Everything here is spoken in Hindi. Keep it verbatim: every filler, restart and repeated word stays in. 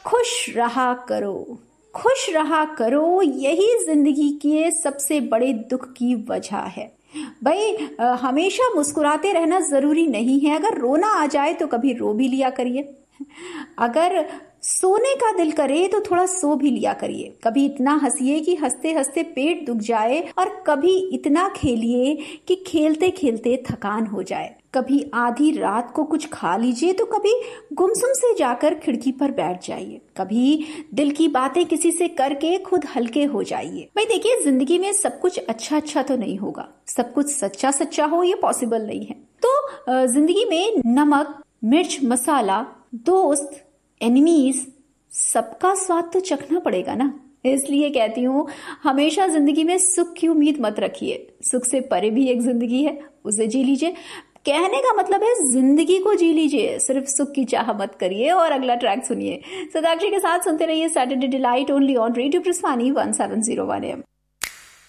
खुश रहा करो, खुश रहा करो, यही जिंदगी के सबसे बड़े दुख की वजह है। भाई हमेशा मुस्कुराते रहना जरूरी नहीं है। अगर रोना आ जाए तो कभी रो भी लिया करिए, अगर सोने का दिल करे तो थोड़ा सो भी लिया करिए। कभी इतना हंसिए कि हंसते हंसते पेट दुख जाए, और कभी इतना खेलिए कि खेलते खेलते थकान हो जाए। कभी आधी रात को कुछ खा लीजिए तो कभी गुमसुम से जाकर खिड़की पर बैठ जाइए। कभी दिल की बातें किसी से करके खुद हल्के हो जाइए। भाई देखिए, जिंदगी में सब कुछ अच्छा अच्छा तो नहीं होगा, सब कुछ सच्चा सच्चा हो ये पॉसिबल नहीं है। तो जिंदगी में नमक, मिर्च, मसाला, दोस्त, एनिमीज, सबका स्वाद तो चखना पड़ेगा ना। इसलिए कहती हूँ, हमेशा जिंदगी में सुख की उम्मीद मत रखिए। सुख से परे भी एक जिंदगी है, उसे जी लीजिए। कहने का मतलब है जिंदगी को जी लीजिए, सिर्फ सुख की चाह मत करिए। और अगला ट्रैक सुनिए, सदाक्षी के साथ सुनते रहिए Saturday delight only on radio प्रिस्वानी one seven zero one M.